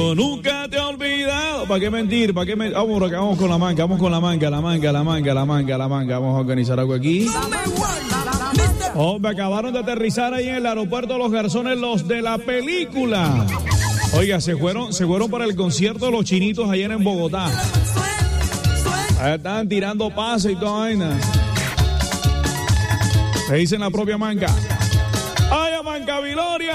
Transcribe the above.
Nunca te he olvidado. ¿Para qué mentir? ¿Para qué mentir? Vamos con la manga, vamos con la manga. Vamos a organizar algo aquí. Hombre, acabaron de aterrizar ahí en el aeropuerto Los Garzones, los de la película. Oiga, se fueron para el concierto de los chinitos ayer en Bogotá. Ahí estaban tirando pases y toda vaina. Se dice en la propia manga. ¡Ay, a Manca Viloria!